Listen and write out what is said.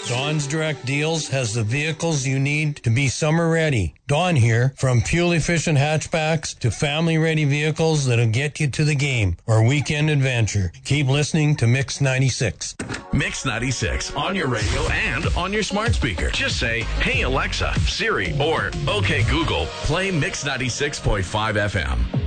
Dawn's Direct Deals has the vehicles you need to be summer ready. Dawn here, from fuel-efficient hatchbacks to family-ready vehicles that'll get you to the game or weekend adventure. Keep listening to Mix 96. Mix 96 on your radio and on your smart speaker. Just say, "Hey Alexa, Siri," or "Okay Google, play Mix 96.5 FM."